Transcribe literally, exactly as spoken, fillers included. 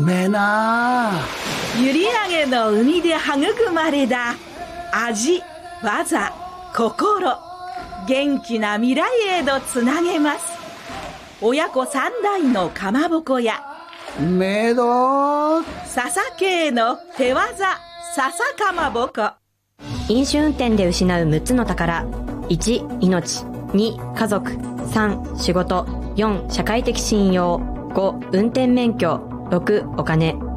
めえな。 閖上の海で育まれた味、技、心、元気な未来へとつなげます。親子三代のかまぼこ屋めど笹系の手技笹かまぼこ。 飲酒運転で失うむっつの宝。いち、命。に、家族。さん、仕事。よん、社会的信用。ご、運転免許。ろく、お金。